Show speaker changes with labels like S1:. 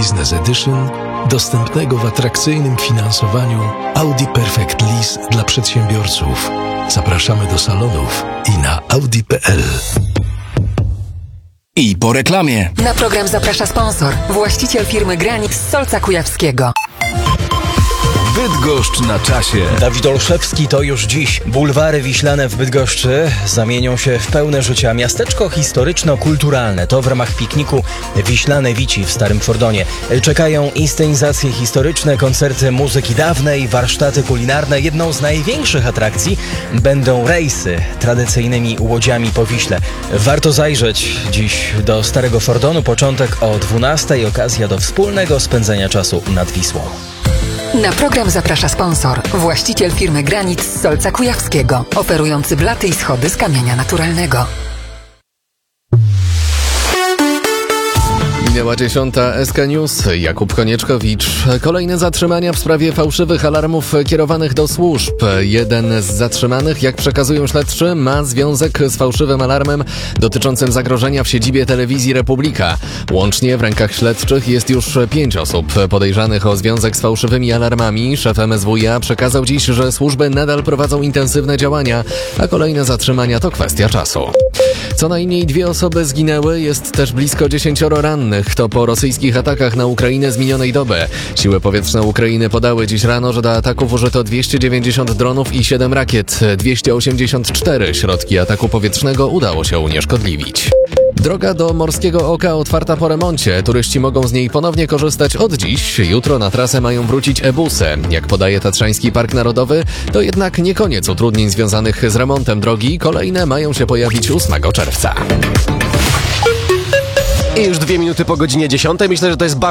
S1: Business Edition dostępnego w atrakcyjnym finansowaniu Audi Perfect Lease dla przedsiębiorców. Zapraszamy do salonów i na audi.pl.
S2: I po reklamie.
S3: Na program zaprasza sponsor, właściciel firmy Granit z Solca Kujawskiego.
S2: Bydgoszcz na czasie.
S4: Dawid Olszewski to już dziś. Bulwary wiślane w Bydgoszczy zamienią się w pełne życia. Miasteczko historyczno-kulturalne to w ramach pikniku Wiślane Wici w Starym Fordonie. Czekają inscenizacje historyczne, koncerty muzyki dawnej, warsztaty kulinarne. Jedną z największych atrakcji będą rejsy tradycyjnymi łodziami po Wiśle. Warto zajrzeć dziś do Starego Fordonu. Początek o 12:00. Okazja do wspólnego spędzenia czasu nad Wisłą.
S3: Na program zaprasza sponsor, właściciel firmy Granit z Solca Kujawskiego, oferujący blaty i schody z kamienia naturalnego.
S5: Minęła 10:00, SK News, Jakub Konieczkowicz. Kolejne zatrzymania w sprawie fałszywych alarmów kierowanych do służb. Jeden z zatrzymanych, jak przekazują śledczy, ma związek z fałszywym alarmem dotyczącym zagrożenia w siedzibie Telewizji Republika. Łącznie w rękach śledczych jest już 5 osób podejrzanych o związek z fałszywymi alarmami. Szef MSWiA przekazał dziś, że służby nadal prowadzą intensywne działania, a kolejne zatrzymania to kwestia czasu. Co najmniej 2 osoby zginęły, jest też blisko 10 rannych. To po rosyjskich atakach na Ukrainę z minionej doby. Siły powietrzne Ukrainy podały dziś rano, że do ataków użyto 290 dronów i 7 rakiet. 284 środki ataku powietrznego udało się unieszkodliwić. Droga do Morskiego Oka otwarta po remoncie. Turyści mogą z niej ponownie korzystać od dziś. Jutro na trasę mają wrócić e-busy. Jak podaje Tatrzański Park Narodowy, to jednak nie koniec utrudnień związanych z remontem drogi. Kolejne mają się pojawić 8 czerwca.
S6: I już 2 minuty po godzinie 10:00. Myślę, że to jest